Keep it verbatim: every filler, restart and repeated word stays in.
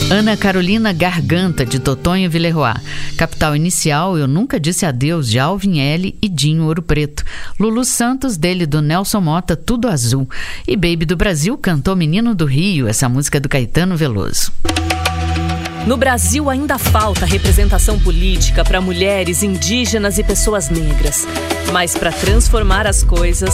Ana Carolina Garganta, de Totonho Villeroy. Capital Inicial, Eu Nunca Disse Adeus, de Alvin L. e Dinho Ouro Preto. Lulu Santos, dele do Nelson Mota, Tudo Azul. E Baby do Brasil cantou Menino do Rio, essa música do Caetano Veloso. No Brasil ainda falta representação política para mulheres, indígenas e pessoas negras. Mas para transformar as coisas,